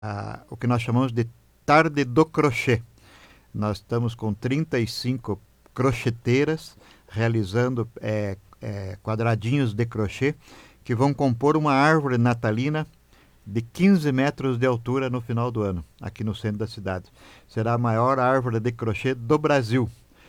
o que nós chamamos de Tarde do Crochê. Nós estamos com 35 crocheteiras realizando quadradinhos de crochê que vão compor uma árvore natalina de 15 metros de altura no final do ano, aqui no centro da cidade. Será a maior árvore de crochê do Brasil.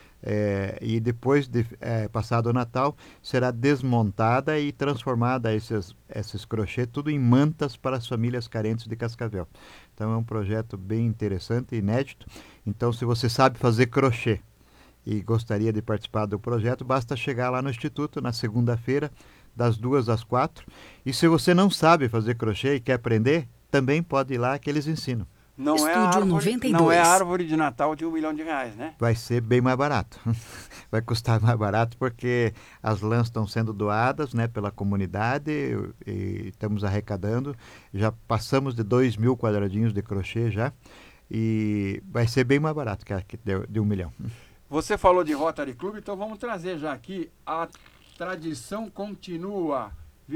E depois de passado o Natal, será desmontada e transformada esses crochê tudo em mantas para as famílias carentes de Cascavel. Então é um projeto bem interessante, inédito. Então, se você sabe fazer crochê e gostaria de participar do projeto, basta chegar lá no Instituto na segunda-feira, das 2 às 4. E se você não sabe fazer crochê e quer aprender, também pode ir lá que eles ensinam. Não é Estúdio árvore, 92. não é árvore de Natal de R$ 1 milhão, né? Vai ser bem mais barato. Vai custar mais barato porque as lãs estão sendo doadas, né, pela comunidade e estamos arrecadando. Já passamos de 2.000 quadradinhos de crochê já e vai ser bem mais barato que a que deu de 1 milhão. Você falou de Rotary Club, então vamos trazer já aqui a tradição continua.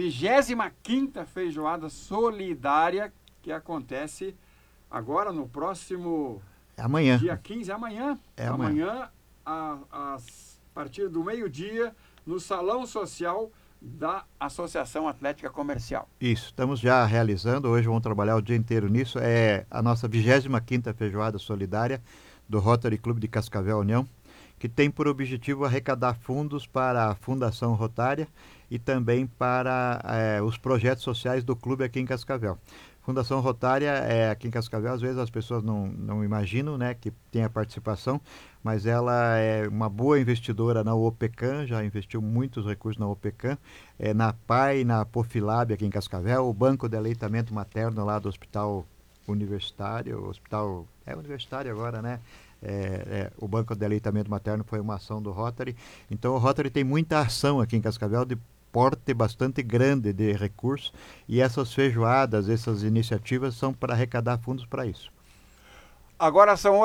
25ª Feijoada Solidária que acontece agora no próximo Amanhã. dia 15, amanhã. Amanhã. A partir do meio-dia, no Salão Social da Associação Atlética Comercial. Isso, estamos já realizando, hoje vamos trabalhar o dia inteiro nisso, é a nossa 25ª Feijoada Solidária do Rotary Clube de Cascavel União, que tem por objetivo arrecadar fundos para a Fundação Rotária e também para os projetos sociais do clube aqui em Cascavel. Fundação Rotária, aqui em Cascavel, às vezes as pessoas não imaginam, né, que tem a participação, mas ela é uma boa investidora na OPECAM, já investiu muitos recursos na OPECAM, na PAI, na Pofilab aqui em Cascavel, o Banco de Aleitamento Materno lá do Hospital Universitário, universitário agora, né? O Banco de Aleitamento Materno foi uma ação do Rotary. Então o Rotary tem muita ação aqui em Cascavel de porte bastante grande de recursos e essas feijoadas, essas iniciativas são para arrecadar fundos para isso. Agora são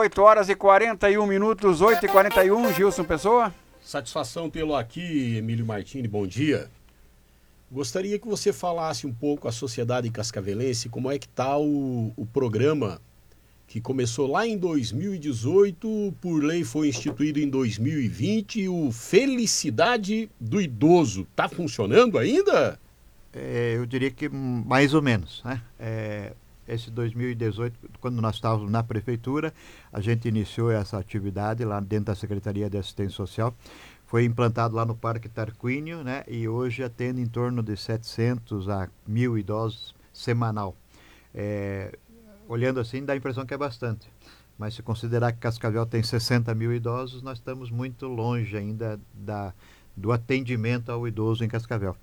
8h41, 8h41, Gilson Pessoa. Satisfação tê-lo aqui, Emílio Martini, bom dia. Gostaria que você falasse um pouco à sociedade cascavelense como é que está o programa que começou lá em 2018, por lei foi instituído em 2020, o Felicidade do Idoso. Está funcionando ainda? Eu diria que mais ou menos, né? Esse 2018, quando nós estávamos na prefeitura, a gente iniciou essa atividade lá dentro da Secretaria de Assistência Social. Foi implantado lá no Parque Tarquínio, né? E hoje atende em torno de 700 a 1.000 idosos semanal. Olhando assim, dá a impressão que é bastante. Mas se considerar que Cascavel tem 60.000 idosos, nós estamos muito longe ainda do atendimento ao idoso em Cascavel.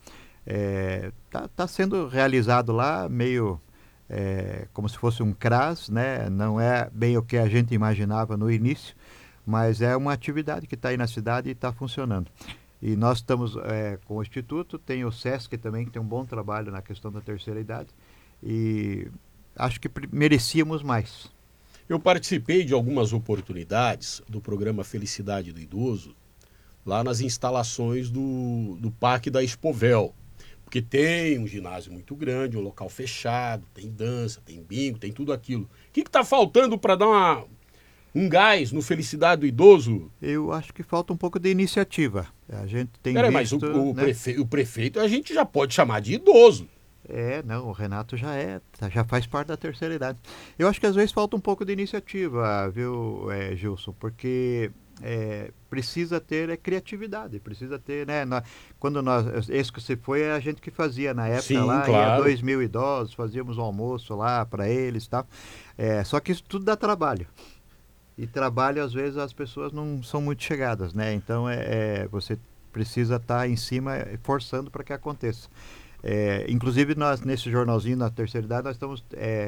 Tá sendo realizado lá meio como se fosse um CRAS, né? Não é bem o que a gente imaginava no início, mas é uma atividade que está aí na cidade e está funcionando. E nós estamos com o Instituto, tem o SESC também, que tem um bom trabalho na questão da terceira idade, e acho que merecíamos mais. Eu participei de algumas oportunidades do programa Felicidade do Idoso, lá nas instalações do Parque da Expovel, porque tem um ginásio muito grande, um local fechado, tem dança, tem bingo, tem tudo aquilo. O que está faltando para dar um gás no Felicidade do Idoso? Eu acho que falta um pouco de iniciativa. A gente tem mas visto, o prefeito a gente já pode chamar de idoso. Não, o Renato já faz parte da terceira idade. Eu acho que às vezes falta um pouco de iniciativa, viu, Gilson? Porque precisa ter criatividade, precisa ter, né? Esse que você foi é a gente que fazia na época. Sim, lá, claro. Ia 2.000 idosos, fazíamos um almoço lá para eles e tal. Só que isso tudo dá trabalho. E trabalho, às vezes, as pessoas não são muito chegadas, né? Então, você precisa estar em cima, forçando para que aconteça. Inclusive, nós, nesse jornalzinho, na terceira idade, nós estamos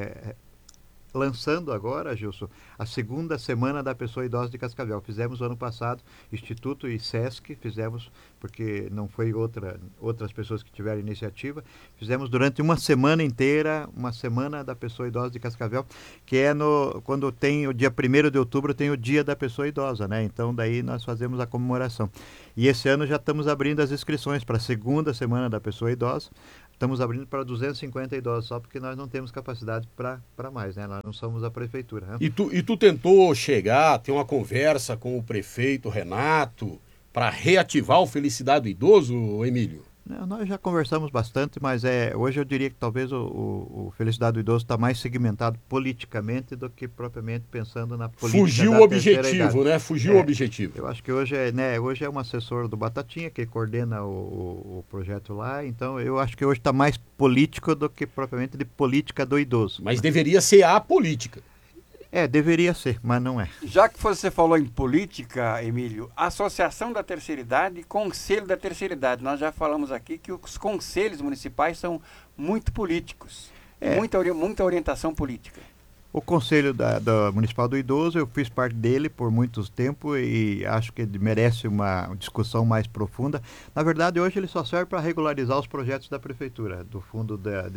lançando agora, Gilson, a segunda semana da pessoa idosa de Cascavel. Fizemos ano passado, Instituto e SESC, fizemos, porque não foi outras pessoas que tiveram iniciativa, fizemos durante uma semana inteira, uma semana da pessoa idosa de Cascavel, que quando tem o dia 1º de outubro, tem o dia da pessoa idosa, né? Então, daí nós fazemos a comemoração. E esse ano já estamos abrindo as inscrições para a segunda semana da pessoa idosa. estamos abrindo para 250 idosos só porque nós não temos capacidade para mais, né? Nós não somos a prefeitura. Né? E tu tentou chegar, ter uma conversa com o prefeito Renato para reativar o Felicidade do Idoso, Emílio? Não, nós já conversamos bastante, mas hoje eu diria que talvez o Felicidade do Idoso está mais segmentado politicamente do que propriamente pensando na política. Fugiu o objetivo, né? Fugiu o objetivo. Eu acho que hoje hoje é um assessor do Batatinha que coordena o projeto lá, então eu acho que hoje está mais político do que propriamente de política do idoso. Mas deveria ser a política. Deveria ser, mas não é. Já que você falou em política, Emílio, Associação da Terceira Idade e Conselho da Terceira Idade. Nós já falamos aqui que os conselhos municipais são muito políticos, muita orientação política. O Conselho da Municipal do Idoso, eu fiz parte dele por muito tempo e acho que ele merece uma discussão mais profunda. Na verdade, hoje ele só serve para regularizar os projetos da Prefeitura, do Fundo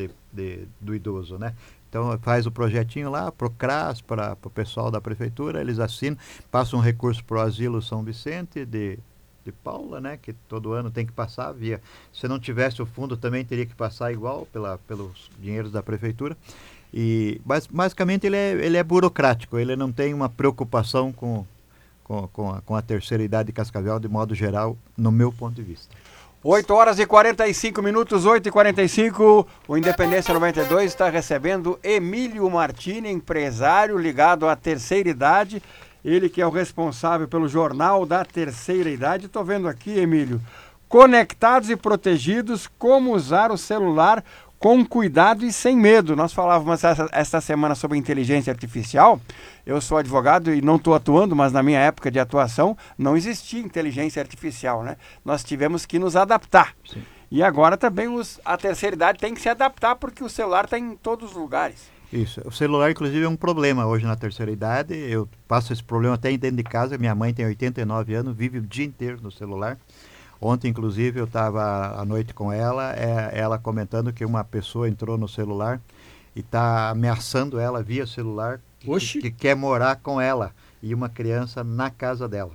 do Idoso, né? Então faz o projetinho lá para o CRAS, para o pessoal da Prefeitura, eles assinam, passam um recurso para o Asilo São Vicente de Paula, né? Que todo ano tem que passar via... Se não tivesse o fundo também teria que passar igual pelos dinheiros da Prefeitura. Mas basicamente ele é burocrático, ele não tem uma preocupação com a terceira idade de Cascavel de modo geral, no meu ponto de vista. 8 horas e 45 minutos, 8h45, o Independência 92 está recebendo Emílio Martini, empresário ligado à terceira idade, ele que é o responsável pelo Jornal da Terceira Idade. Estou vendo aqui, Emílio, conectados e protegidos, como usar o celular com cuidado e sem medo. Nós falávamos esta semana sobre inteligência artificial. Eu sou advogado e não estou atuando, mas na minha época de atuação não existia inteligência artificial, né? Nós tivemos que nos adaptar. Sim. E agora também a terceira idade tem que se adaptar porque o celular está em todos os lugares. Isso. O celular, inclusive, é um problema hoje na terceira idade. Eu passo esse problema até dentro de casa. Minha mãe tem 89 anos, vive o dia inteiro no celular. Ontem, inclusive, eu estava à noite com ela comentando que uma pessoa entrou no celular e está ameaçando ela via celular que quer morar com ela e uma criança na casa dela.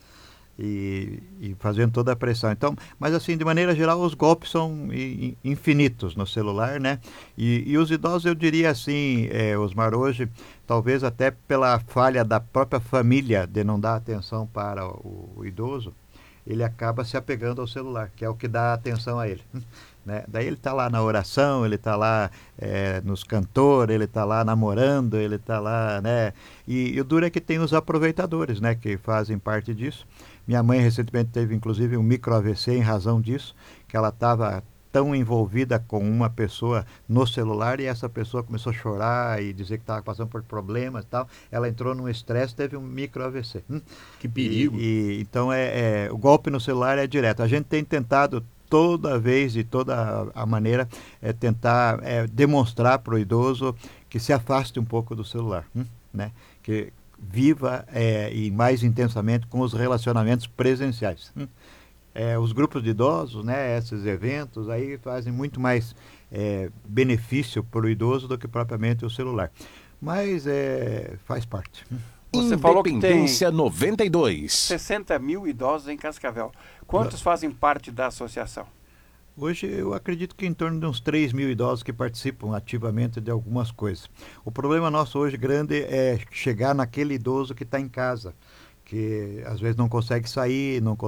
E fazendo toda a pressão. Então, mas assim, de maneira geral, os golpes são infinitos no celular, né? E os idosos, eu diria assim, Osmar, hoje, talvez até pela falha da própria família de não dar atenção para o idoso, ele acaba se apegando ao celular, que é o que dá atenção a ele. Né? Daí ele está lá na oração, ele está lá nos cantores, ele está lá namorando, ele está lá, né? E o duro é que tem os aproveitadores, né? Que fazem parte disso. Minha mãe recentemente teve, inclusive, um micro AVC em razão disso, que ela estava tão envolvida com uma pessoa no celular e essa pessoa começou a chorar e dizer que estava passando por problemas e tal. Ela entrou num estresse, teve um micro AVC. Que perigo. Então, o golpe no celular é direto. A gente tem tentado toda vez e toda a maneira tentar demonstrar para o idoso que se afaste um pouco do celular, né? Que viva e mais intensamente com os relacionamentos presenciais. Os grupos de idosos, né, esses eventos aí fazem muito mais benefício para o idoso do que propriamente o celular. Mas faz parte. Você falou que tem 92. 60 mil idosos em Cascavel. Quantos fazem parte da associação? Hoje eu acredito que em torno de uns 3 mil idosos que participam ativamente de algumas coisas. O problema nosso hoje grande é chegar naquele idoso que está em casa, que às vezes não consegue sair, não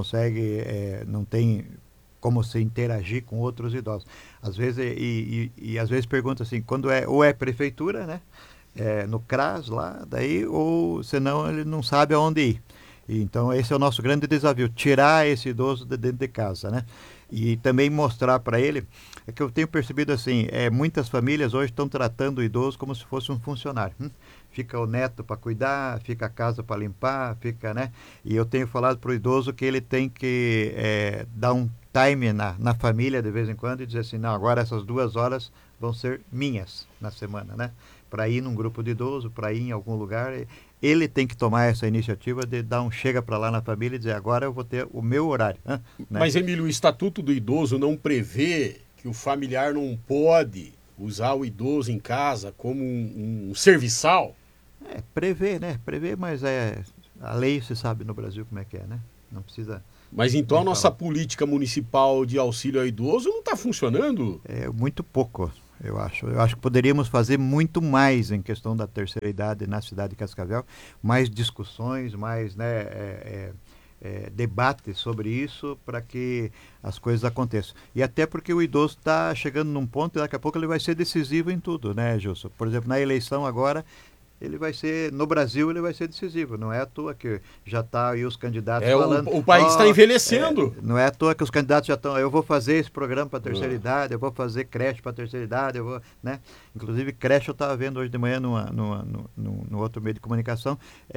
tem como se interagir com outros idosos. Às vezes, e às vezes pergunta assim, quando ou é prefeitura, né? No CRAS lá, daí, ou senão ele não sabe aonde ir. Então esse é o nosso grande desafio, tirar esse idoso de dentro de casa, né? E também mostrar para ele, que eu tenho percebido assim, muitas famílias hoje estão tratando o idoso como se fosse um funcionário. Fica o neto para cuidar, fica a casa para limpar, né? E eu tenho falado para o idoso que ele tem que dar um time na família de vez em quando e dizer assim, não, agora essas 2 horas vão ser minhas na semana, né? Para ir num grupo de idoso, para ir em algum lugar, ele tem que tomar essa iniciativa de dar um chega para lá na família e dizer, agora eu vou ter o meu horário. Né? Mas, Emílio, o Estatuto do Idoso não prevê que o familiar não pode usar o idoso em casa como um serviçal? Prevê, né? Prevê, mas a lei, você sabe no Brasil como é que é, né? Não precisa Mas então a nossa política municipal de auxílio ao idoso não está funcionando? É muito pouco, eu acho. Eu acho que poderíamos fazer muito mais em questão da terceira idade na cidade de Cascavel, mais discussões, mais debate sobre isso para que as coisas aconteçam. E até porque o idoso está chegando num ponto e daqui a pouco ele vai ser decisivo em tudo, né, Gilson? Por exemplo, na eleição agora, ele vai ser, no Brasil ele vai ser decisivo, não é à toa que já está aí os candidatos falando... O país está envelhecendo. Não é à toa que os candidatos já estão, eu vou fazer esse programa para a terceira idade, eu vou fazer creche para a terceira idade, eu vou, né? Inclusive creche eu estava vendo hoje de manhã no outro meio de comunicação,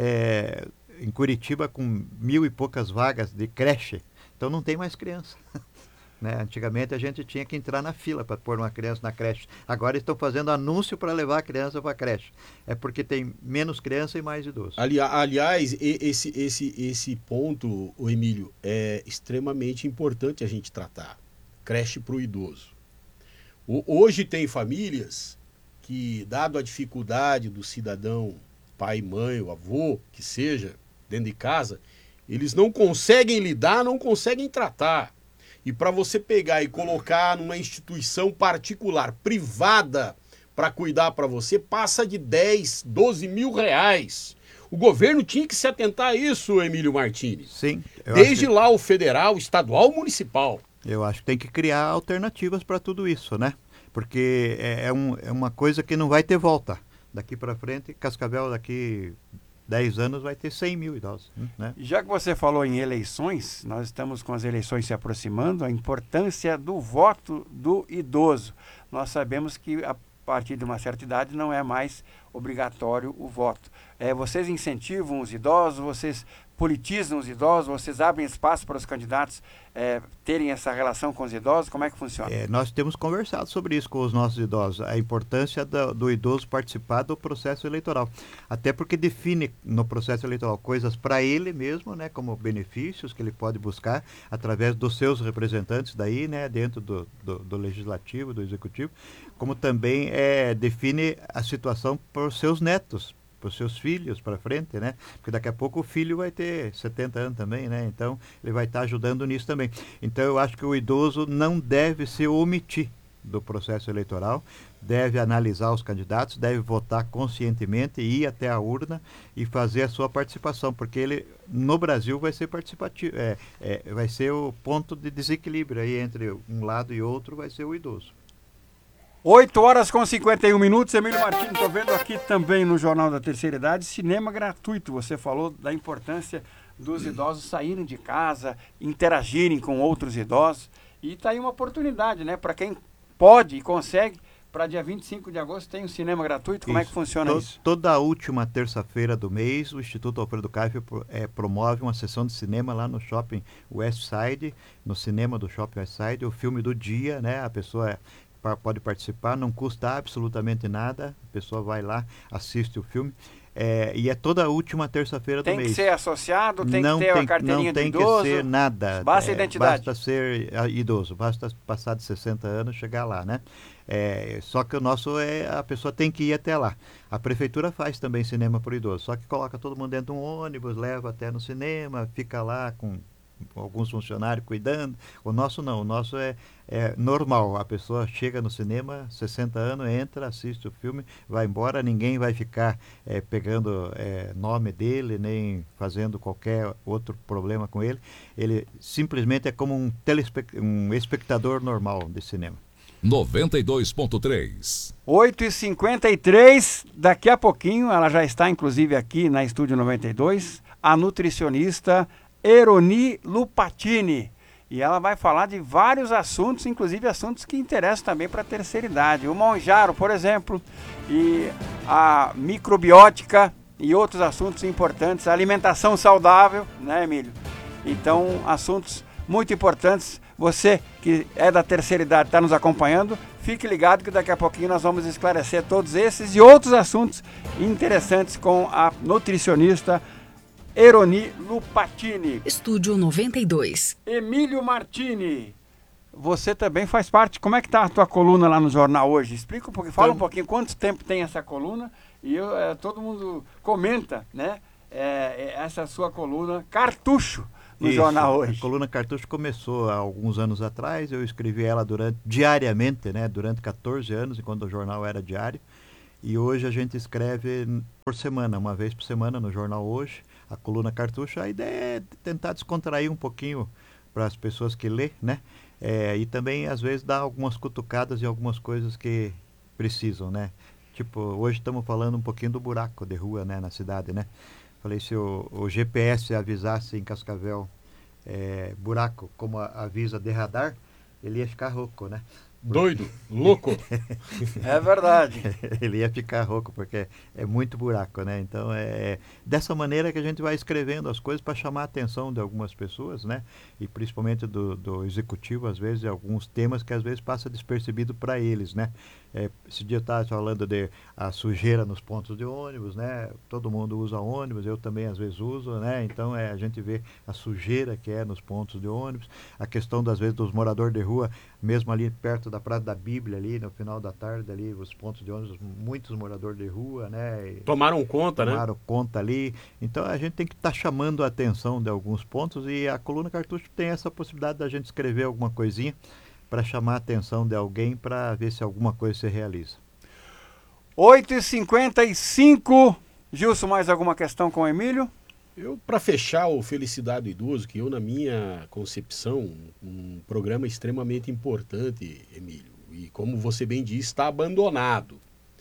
em Curitiba com 1.000 e poucas vagas de creche, então não tem mais criança. Né? Antigamente a gente tinha que entrar na fila para pôr uma criança na creche. Agora estão fazendo anúncio para levar a criança para a creche. É porque tem menos criança e mais idoso. Aliás, esse ponto, o Emílio, é extremamente importante a gente tratar. Creche para o idoso. Hoje tem famílias que, dado a dificuldade do cidadão, pai, mãe, o avô, que seja, dentro de casa, eles não conseguem lidar, não conseguem tratar. E para você pegar e colocar numa instituição particular, privada, para cuidar para você, passa de 10, 12 mil reais. O governo tinha que se atentar a isso, Emílio Martini. Sim. Desde lá o federal, estadual, municipal. Eu acho que tem que criar alternativas para tudo isso, né? Porque é uma coisa que não vai ter volta. Daqui para frente, Cascavel daqui 10 anos vai ter 100 mil idosos. Né? Já que você falou em eleições, nós estamos com as eleições se aproximando, a importância do voto do idoso. Nós sabemos que a partir de uma certa idade não é mais obrigatório o voto. Vocês incentivam os idosos, vocês politizam os idosos, vocês abrem espaço para os candidatos terem essa relação com os idosos? Como é que funciona? Nós temos conversado sobre isso com os nossos idosos, a importância do idoso participar do processo eleitoral. Até porque define no processo eleitoral coisas para ele mesmo, né, como benefícios que ele pode buscar através dos seus representantes daí, né, dentro do legislativo, do executivo, como também define a situação para os seus netos, para os seus filhos para frente, né? Porque daqui a pouco o filho vai ter 70 anos também, né? Então, ele vai estar ajudando nisso também. Então, eu acho que o idoso não deve se omitir do processo eleitoral, deve analisar os candidatos, deve votar conscientemente, ir até a urna e fazer a sua participação, porque ele, no Brasil, vai ser participativo, vai ser o ponto de desequilíbrio aí entre um lado e outro, vai ser o idoso. 8h51, Emílio Martins, estou vendo aqui também no Jornal da Terceira Idade, cinema gratuito. Você falou da importância dos idosos saírem de casa, interagirem com outros idosos. E está aí uma oportunidade, né? Para quem pode e consegue, para dia 25 de agosto tem um cinema gratuito. Como é que funciona isso? Toda a última terça-feira do mês, o Instituto Alfredo Kaif promove uma sessão de cinema lá no Shopping Westside, no cinema do Shopping Westside, o filme do dia, né? A pessoa pode participar, não custa absolutamente nada, a pessoa vai lá, assiste o filme, e é toda a última terça-feira do mês. Tem que ser associado, tem que ter a carteirinha do idoso? Não tem que ser nada. Basta a identidade? Basta ser idoso, basta passar de 60 anos, chegar lá, né? Só que o nosso a pessoa tem que ir até lá. A prefeitura faz também cinema para o idoso, só que coloca todo mundo dentro de um ônibus, leva até no cinema, fica lá com alguns funcionários cuidando. O nosso não, o nosso é normal, a pessoa chega no cinema, 60 anos, entra, assiste o filme, vai embora, ninguém vai ficar pegando nome dele, nem fazendo qualquer outro problema com ele. Ele simplesmente é como um espectador normal de cinema. 92.3. 8h53, daqui a pouquinho, ela já está inclusive aqui na Estúdio 92, a nutricionista Eroni Lupatini, e ela vai falar de vários assuntos, inclusive assuntos que interessam também para a terceira idade. O monjaro, por exemplo, e a microbiótica e outros assuntos importantes, a alimentação saudável, né, Emílio? Então, assuntos muito importantes. Você que é da terceira idade, está nos acompanhando, fique ligado que daqui a pouquinho nós vamos esclarecer todos esses e outros assuntos interessantes com a nutricionista Eroni Lupatini. Estúdio 92. Emílio Martini, você também faz parte. Como é que está a tua coluna lá no jornal hoje? Explica um pouquinho, fala um pouquinho quanto tempo tem essa coluna. E todo mundo comenta, né? Essa sua coluna, Cartucho, no jornal hoje. A coluna Cartucho começou há alguns anos atrás, eu escrevi ela diariamente, né, durante 14 anos, enquanto o jornal era diário, e hoje a gente escreve por semana, uma vez por semana no jornal Hoje, a coluna Cartucho. A ideia é tentar descontrair um pouquinho para as pessoas que lê, né, e também às vezes dar algumas cutucadas em algumas coisas que precisam, né. Tipo, hoje estamos falando um pouquinho do buraco de rua, né, na cidade, né. Falei, se o GPS avisasse em Cascavel buraco como avisa de radar, ele ia ficar rouco, né. Doido, louco. É verdade. Ele ia ficar rouco, porque é muito buraco, né. Então, dessa maneira que a gente vai escrevendo as coisas para chamar a atenção de algumas pessoas, né, e principalmente do executivo, às vezes, alguns temas que às vezes passa despercebido para eles, né. Esse dia eu estava falando de a sujeira nos pontos de ônibus, né, todo mundo usa ônibus, eu também às vezes uso, né, então a gente vê a sujeira que é nos pontos de ônibus, a questão às vezes dos moradores de rua, mesmo ali perto da Praça da Bíblia, ali no final da tarde, ali os pontos de ônibus, muitos moradores de rua, né. Tomaram conta, né? Tomaram conta ali, então a gente tem que estar chamando a atenção de alguns pontos, e a coluna Cartucho tem essa possibilidade da gente escrever alguma coisinha para chamar a atenção de alguém, para ver se alguma coisa se realiza. 8h55. Gilson, mais alguma questão com o Emílio? Para fechar o Felicidade do Idoso, que na minha concepção, um programa extremamente importante, Emílio, e como você bem disse, está abandonado.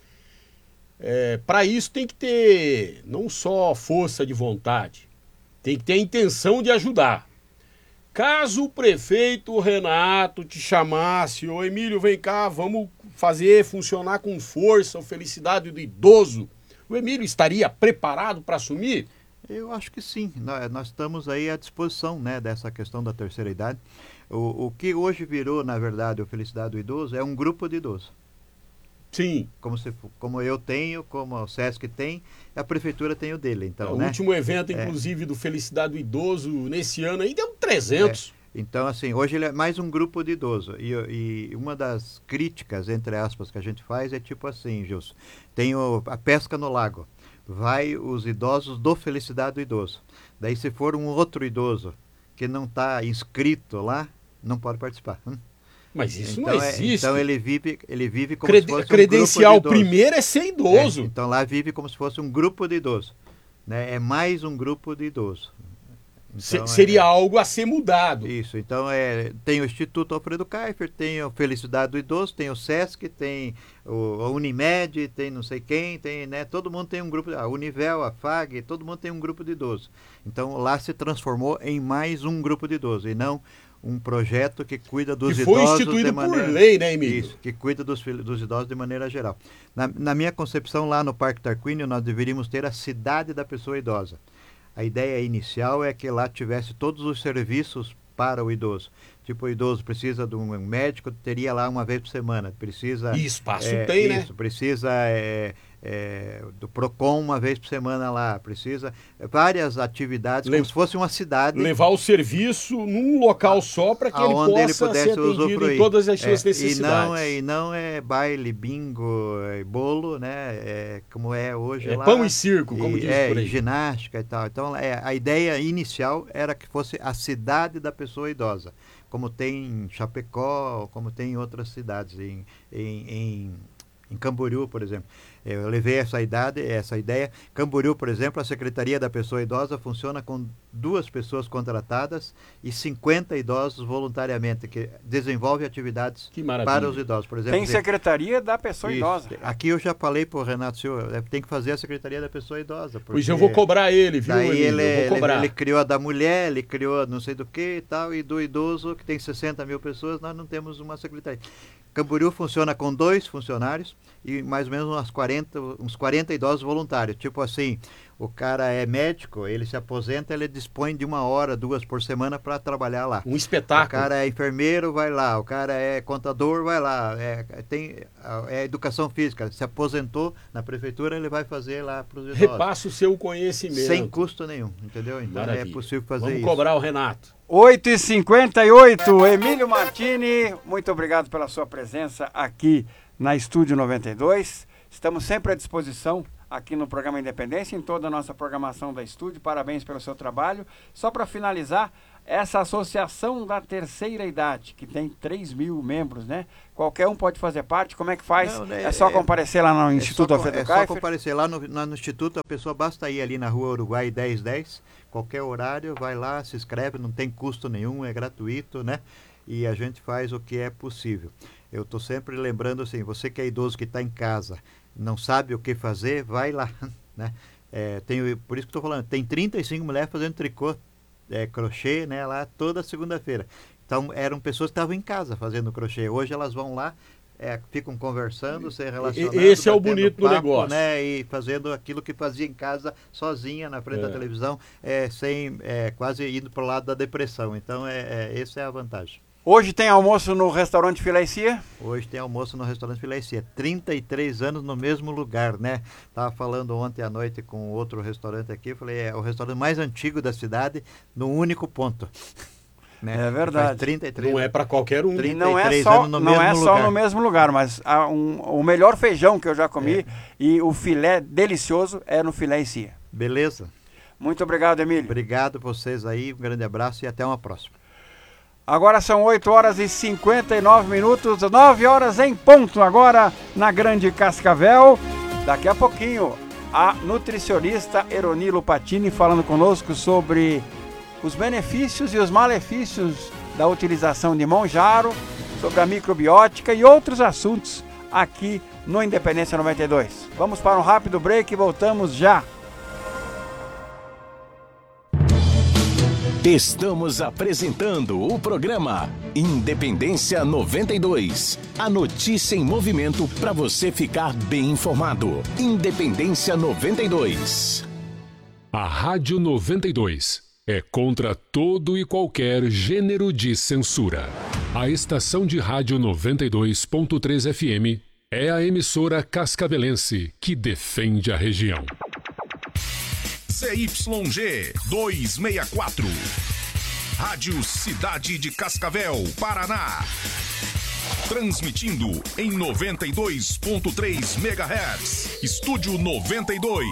Para isso tem que ter não só força de vontade, tem que ter a intenção de ajudar. Caso o prefeito Renato te chamasse, ô Emílio, vem cá, vamos fazer funcionar com força a Felicidade do Idoso, o Emílio estaria preparado para assumir? Eu acho que sim, nós estamos aí à disposição, né, dessa questão da terceira idade. O que hoje virou, na verdade, o Felicidade do Idoso é um grupo de idosos. Sim. Como eu tenho, como o Sesc tem, a prefeitura tem o dele. Então, o né, último evento, inclusive, do Felicidade do Idoso, nesse ano aí, deu 300. Então, assim, hoje ele é mais um grupo de idosos. E uma das críticas, entre aspas, que a gente faz é tipo assim, Gilson, tem a pesca no lago. Vai os idosos do Felicidade do Idoso. Daí, se for um outro idoso que não está inscrito lá, não pode participar. Mas isso então, não existe. Então ele vive como se fosse credencial um grupo de idosos. Primeiro é ser idoso. Então lá vive como se fosse um grupo de idosos. Né? É mais um grupo de idosos. Então, seria algo a ser mudado. Isso, então tem o Instituto Alfredo Kiefer, tem o Felicidade do Idoso, tem o Sesc, tem a Unimed, tem não sei quem, tem, né, todo mundo tem um grupo, a Univel, a FAG, todo mundo tem um grupo de idosos. Então lá se transformou em mais um grupo de idosos, e não um projeto que cuida dos idosos. Que foi instituído por lei, né, Emílio? Isso, que cuida dos idosos de maneira geral. Na minha concepção, lá no Parque Tarquínio, nós deveríamos ter a cidade da pessoa idosa. A ideia inicial é que lá tivesse todos os serviços para o idoso. Tipo, o idoso precisa de um médico, teria lá uma vez por semana. Precisa... E espaço tem, né? Isso, precisa do PROCON uma vez por semana lá. Precisa várias atividades, como se fosse uma cidade. Levar o serviço num local só para que ele possa ser atendido em todas as suas necessidades. E não é baile, bingo, bolo, né? Como é hoje lá. Pão e circo, como diz por aí. Ginástica e tal. Então, a ideia inicial era que fosse a cidade da pessoa idosa, como tem em Chapecó, como tem em outras cidades, em Camboriú, por exemplo. Eu levei essa ideia. Camboriú, por exemplo, a Secretaria da Pessoa Idosa funciona com 2 pessoas contratadas e 50 idosos voluntariamente, que desenvolvem atividades para os idosos. Por exemplo, tem Secretaria da Pessoa Idosa. Aqui eu já falei para o Renato Silva, tem que fazer a Secretaria da Pessoa Idosa. Pois eu vou cobrar ele, viu, Emílio? Eu vou cobrar. Ele criou a da mulher, ele criou não sei do que e tal, e do idoso, que tem 60 mil pessoas, nós não temos uma secretaria. Camboriú funciona com 2 funcionários e mais ou menos uns 40 idosos voluntários. Tipo assim, o cara é médico, ele se aposenta, ele dispõe de 1 hora, 2 por semana para trabalhar lá. Um espetáculo. O cara é enfermeiro, vai lá. O cara é contador, vai lá. Tem educação física, se aposentou na prefeitura, ele vai fazer lá para os idosos. Repassa o seu conhecimento. Sem custo nenhum, entendeu? Então Maravilha. É possível fazer isso. Vamos cobrar o Renato. 8h58, Emílio Martini, muito obrigado pela sua presença aqui na Estúdio 92. Estamos sempre à disposição aqui no programa Independência, em toda a nossa programação da estúdio. Parabéns pelo seu trabalho. Só para finalizar, essa associação da terceira idade, que tem 3.000 membros, né? Qualquer um pode fazer parte. Como é que faz? É só comparecer lá no Instituto Alfredo Kiefer? É só comparecer lá no Instituto. A pessoa basta ir ali na Rua Uruguai 1010, qualquer horário, vai lá, se inscreve, não tem custo nenhum, é gratuito, né? E a gente faz o que é possível. Eu estou sempre lembrando assim, você que é idoso, que está em casa, não sabe o que fazer, vai lá, né? Por isso que estou falando, tem 35 mulheres fazendo tricô, crochê, né, lá toda segunda-feira. Então eram pessoas que estavam em casa fazendo crochê. Hoje elas vão lá, ficam conversando, se relacionando. Esse é o bonito do negócio, né, e fazendo aquilo que fazia em casa sozinha na frente da televisão, sem quase indo para o lado da depressão. Então essa é a vantagem. Hoje tem almoço no restaurante Filé e Cia? Hoje tem almoço no restaurante Filé e Cia. 33 anos no mesmo lugar, né? Estava falando ontem à noite com outro restaurante aqui, falei, é o restaurante mais antigo da cidade, no único ponto. Né? É verdade. Faz 33 não é para qualquer um. Não é só no mesmo lugar, mas o melhor feijão que eu já comi e o filé delicioso é no Filé e Cia. Beleza. Muito obrigado, Emílio. Obrigado a vocês aí, um grande abraço e até uma próxima. Agora são 8 horas e 59 minutos, 9 horas em ponto agora na Grande Cascavel. Daqui a pouquinho, a nutricionista Eronilo Patini falando conosco sobre os benefícios e os malefícios da utilização de monjaro, sobre a microbiótica e outros assuntos aqui no Independência 92. Vamos para um rápido break e voltamos já. Estamos apresentando o programa Independência 92. A notícia em movimento para você ficar bem informado. Independência 92. A Rádio 92 é contra todo e qualquer gênero de censura. A estação de rádio 92.3 FM é a emissora cascavelense que defende a região. CYG 264. Rádio Cidade de Cascavel, Paraná. Transmitindo em 92.3 MHz. Estúdio 92.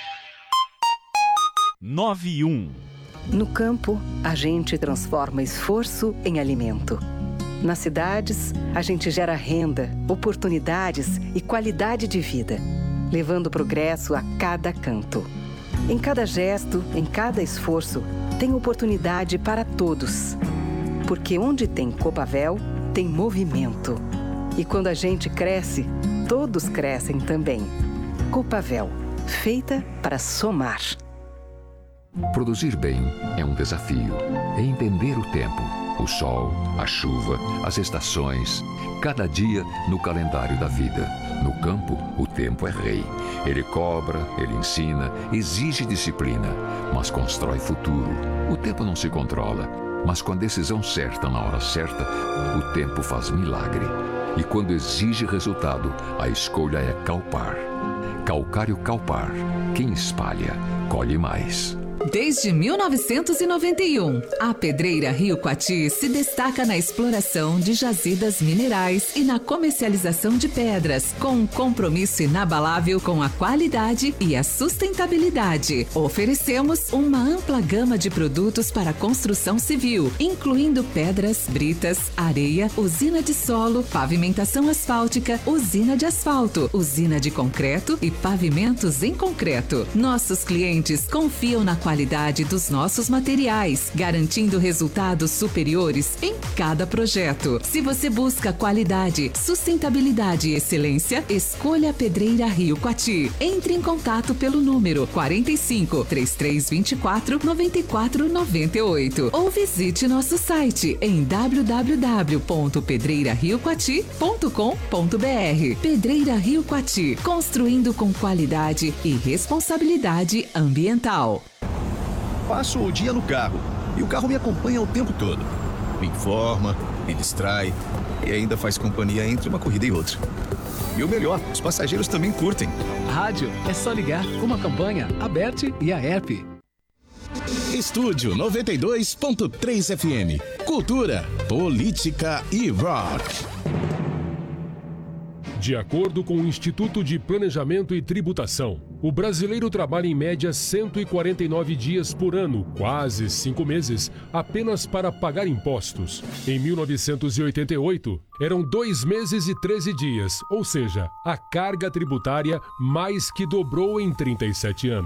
91. No campo, a gente transforma esforço em alimento. Nas cidades, a gente gera renda, oportunidades e qualidade de vida, levando progresso a cada canto. Em cada gesto, em cada esforço, tem oportunidade para todos. Porque onde tem Copavel, tem movimento. E quando a gente cresce, todos crescem também. Copavel, feita para somar. Produzir bem é um desafio. É entender o tempo, o sol, a chuva, as estações, cada dia no calendário da vida. No campo, o tempo é rei. Ele cobra, ele ensina, exige disciplina, mas constrói futuro. O tempo não se controla, mas com a decisão certa na hora certa, o tempo faz milagre. E quando exige resultado, a escolha é Calpar. Calcário Calpar. Quem espalha, colhe mais. Desde 1991, a Pedreira Rio Coati se destaca na exploração de jazidas minerais e na comercialização de pedras, com um compromisso inabalável com a qualidade e a sustentabilidade. Oferecemos uma ampla gama de produtos para construção civil, incluindo pedras, britas, areia, usina de solo, pavimentação asfáltica, usina de asfalto, usina de concreto e pavimentos em concreto. Nossos clientes confiam na qualidade dos nossos materiais, garantindo resultados superiores em cada projeto. Se você busca qualidade, sustentabilidade e excelência, escolha a Pedreira Rio Coati. Entre em contato pelo número 45 3324 9498 ou visite nosso site em www.pedreirariocoati.com.br. Pedreira Rio Coati, construindo com qualidade e responsabilidade ambiental. Passo o dia no carro e o carro me acompanha o tempo todo. Me informa, me distrai e ainda faz companhia entre uma corrida e outra. E o melhor, os passageiros também curtem. Rádio é só ligar, como acompanha a BERT e a ERP. Estúdio 92.3 FM. Cultura, política e rock. De acordo com o Instituto de Planejamento e Tributação, o brasileiro trabalha em média 149 dias por ano, quase 5 meses, apenas para pagar impostos. Em 1988, eram 2 meses e 13 dias, ou seja, a carga tributária mais que dobrou em 37 anos.